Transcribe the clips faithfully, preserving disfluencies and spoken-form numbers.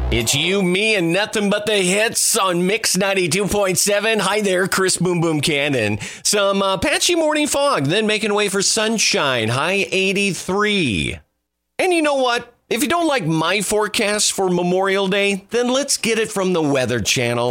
It's you, me, and nothing but the hits on Mix ninety-two point seven. Hi there, Chris Boom Boom Cannon. Some uh, patchy morning fog, then making way for sunshine. High eighty-three. And you know what? If you don't like my forecast for Memorial Day, then let's get it from the Weather Channel.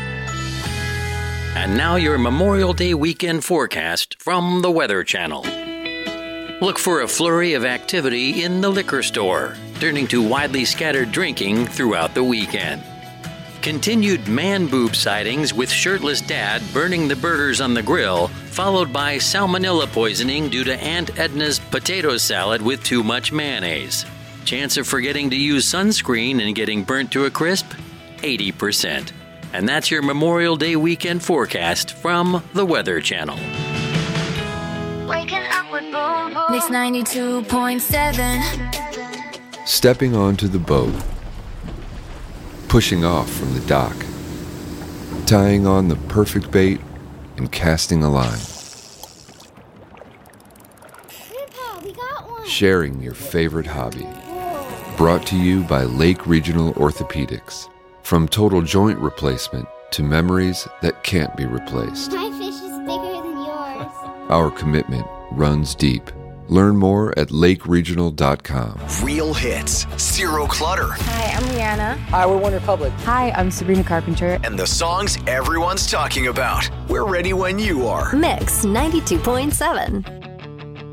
And now your Memorial Day weekend forecast from the Weather Channel. Look for a flurry of activity in the liquor store, turning to widely scattered drinking throughout the weekend. Continued man boob sightings with shirtless dad burning the burgers on the grill, followed by salmonella poisoning due to Aunt Edna's potato salad with too much mayonnaise. Chance of forgetting to use sunscreen and getting burnt to a crisp? eighty percent. And that's your Memorial Day weekend forecast from the Weather Channel. Waking up with Boom Boom. Mix ninety-two point seven. Stepping onto the boat. Pushing off from the dock. Tying on the perfect bait and casting a line. Grandpa, we got one. Sharing your favorite hobby. Brought to you by Lake Regional Orthopedics. From total joint replacement to memories that can't be replaced. My fish is bigger than yours. Our commitment runs deep. Learn more at lake regional dot com. Real hits, zero clutter. Hi, I'm Rihanna. Hi, we're One Republic. Hi, I'm Sabrina Carpenter. And the songs everyone's talking about. We're ready when you are. Mix ninety-two point seven.